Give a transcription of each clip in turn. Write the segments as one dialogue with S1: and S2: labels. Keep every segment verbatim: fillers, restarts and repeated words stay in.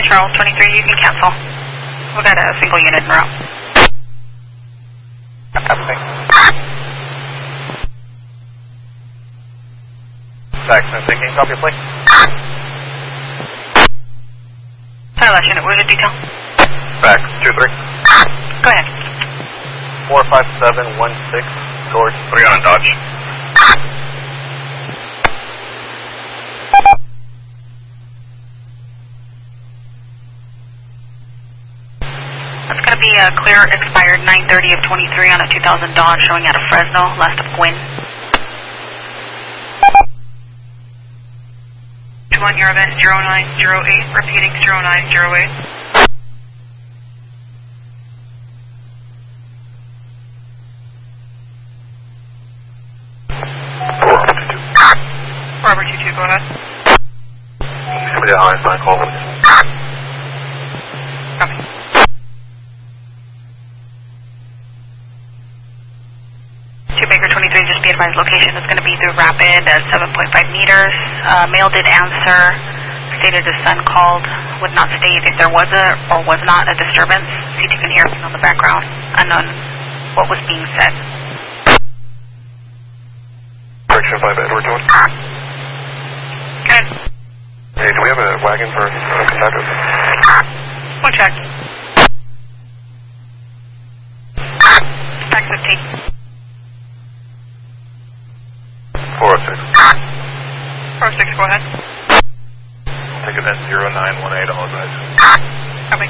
S1: Charles twenty-three, you can cancel. We got a single unit in route.
S2: Copy. Saxon thinking, copy play.
S1: Sorry, last unit, what was the detail?
S2: Fax, two three.
S1: Go ahead.
S2: four five seven one six, George, three on Dodge.
S1: That's going to be a clear expired nine thirty of twenty-three on a two thousand Dodge showing out of Fresno, last of Gwynn. one, your event zero nine zero eight, repeating zero nine zero eight. Robert two two, go ahead.
S2: Somebody on my call, please.
S1: Copy. two Baker twenty-three, just be advised location is going to be through Rapid at seven point five meters. Uh, male did answer, stated the son called, would not state if there was a or was not a disturbance. See if you can hear me on the background, unknown what was being said.
S2: Correction five, Edward Jones.
S1: Good.
S2: Hey, do we have a wagon for conductors?
S1: One check. Fax fifteen.
S2: four oh six.
S1: four oh six, go ahead.
S2: Take event zero nine one eight, all guys.
S1: Copy.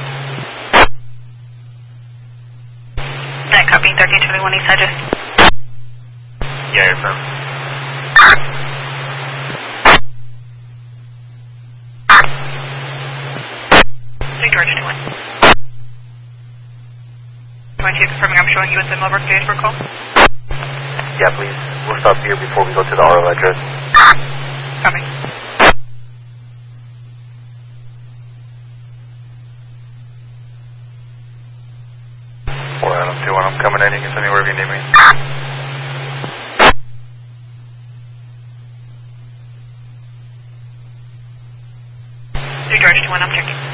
S1: Net copy, thirteen twenty-one East Hedges.
S2: Yeah, you're firm.
S1: Saint George two one. Do I see you confirming I'm showing you at the Millbrook stage for call?
S2: Yeah, please. We'll stop here before we go to the R O address.
S1: Copy.
S2: four Adam two one, I'm coming in. You can send me wherever you need me.
S1: Saint George two one, I'm checking.